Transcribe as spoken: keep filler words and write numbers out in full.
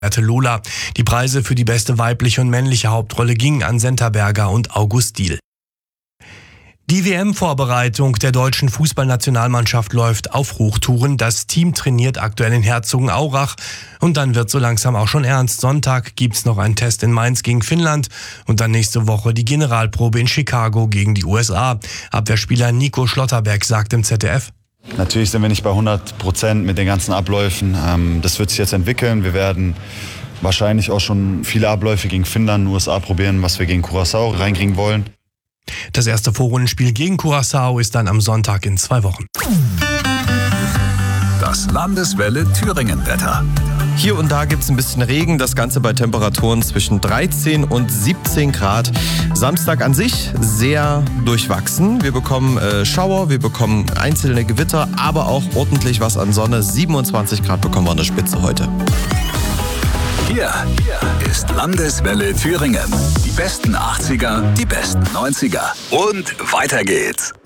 Lola. Die Preise für die beste weibliche und männliche Hauptrolle gingen an Senta Berger und August Diehl. Die W M-Vorbereitung der deutschen Fußballnationalmannschaft läuft auf Hochtouren. Das Team trainiert aktuell in Herzogenaurach und dann wird so langsam auch schon ernst. Sonntag gibt's noch einen Test in Mainz gegen Finnland und dann nächste Woche die Generalprobe in Chicago gegen die U S A. Abwehrspieler Nico Schlotterbeck sagt im Z D F: Natürlich sind wir nicht bei hundert Prozent mit den ganzen Abläufen. Das wird sich jetzt entwickeln. Wir werden wahrscheinlich auch schon viele Abläufe gegen Finnland, U S A probieren, was wir gegen Curaçao reinkriegen wollen. Das erste Vorrundenspiel gegen Curaçao ist dann am Sonntag in zwei Wochen. Das Landeswelle Thüringen-Wetter. Hier und da gibt es ein bisschen Regen, das Ganze bei Temperaturen zwischen dreizehn und siebzehn Grad. Samstag an sich sehr durchwachsen. Wir bekommen äh, Schauer, wir bekommen einzelne Gewitter, aber auch ordentlich was an Sonne. siebenundzwanzig Grad bekommen wir an der Spitze heute. Hier ist Landeswelle Thüringen. Die besten achtziger, die besten neunziger und weiter geht's.